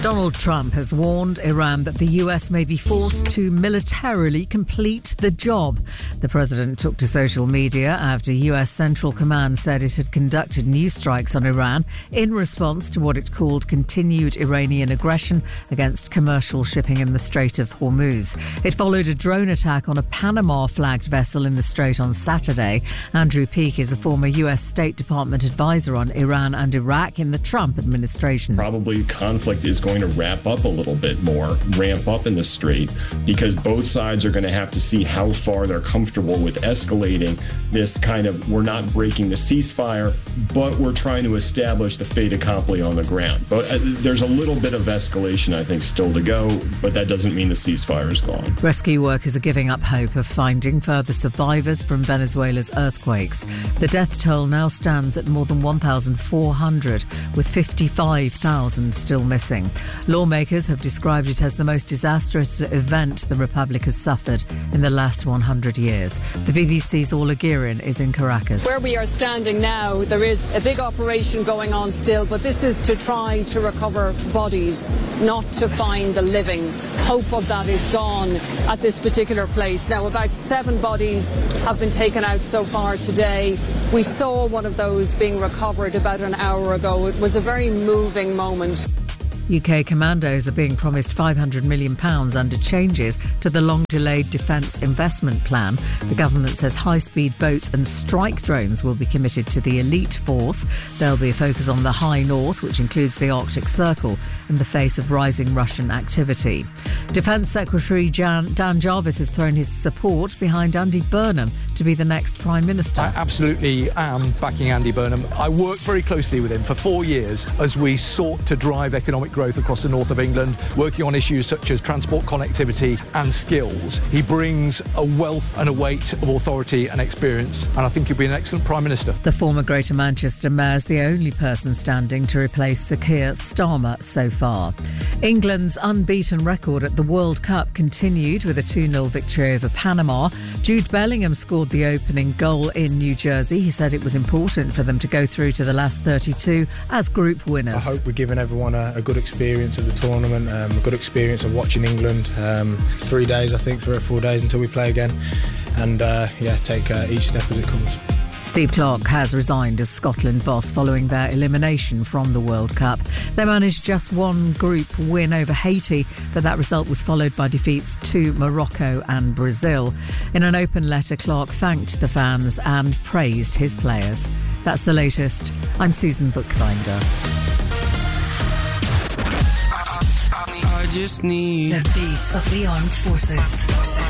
Donald Trump has warned Iran that the US may be forced to militarily complete the job. The president took to social media after US Central Command said it had conducted new strikes on Iran in response to what it called continued Iranian aggression against commercial shipping in the Strait of Hormuz. It followed a drone attack on a Panama-flagged vessel in the Strait on Saturday. Andrew Peake is a former US State Department advisor on Iran and Iraq in the Trump administration. Probably conflict is going to ramp up in the strait, because both sides are going to have to see how far they're comfortable with escalating this kind of, we're not breaking the ceasefire, but we're trying to establish the fait accompli on the ground. But there's a little bit of escalation, I think, still to go, but that doesn't mean the ceasefire is gone. Rescue workers are giving up hope of finding further survivors from Venezuela's earthquakes. The death toll now stands at more than 1,400, with 55,000 still missing. Lawmakers have described it as the most disastrous event the Republic has suffered in the last 100 years. The BBC's Orla Guerin is in Caracas. Where we are standing now, there is a big operation going on still, but this is to try to recover bodies, not to find the living. Hope of that is gone at this particular place. Now, about 7 bodies have been taken out so far today. We saw one of those being recovered about an hour ago. It was a very moving moment. UK commandos are being promised £500 million under changes to the long-delayed defence investment plan. The government says high-speed boats and strike drones will be committed to the elite force. There'll be a focus on the high north, which includes the Arctic Circle, in the face of rising Russian activity. Defence Secretary Dan Jarvis has thrown his support behind Andy Burnham to be the next Prime Minister. I absolutely am backing Andy Burnham. I worked very closely with him for 4 years as we sought to drive economic growth across the north of England, working on issues such as transport connectivity and skills. He brings a wealth and a weight of authority and experience, and I think he'll be an excellent Prime Minister. The former Greater Manchester Mayor is the only person standing to replace Sir Keir Starmer so far. England's unbeaten record at the World Cup continued with a 2-0 victory over Panama. Jude Bellingham scored the opening goal in New Jersey. He said it was important for them to go through to the last 32 as group winners. I hope we're giving everyone a good experience of the tournament, a good experience of watching England. 3 days, I think, 3 or 4 days until we play again, and take each step as it comes. Steve Clarke has resigned as Scotland boss following their elimination from the World Cup. They managed just one group win over Haiti, but that result was followed by defeats to Morocco and Brazil. In an open letter, Clarke thanked the fans and praised his players. That's the latest. I'm Susan Bookbinder. I just need the beat of the armed forces.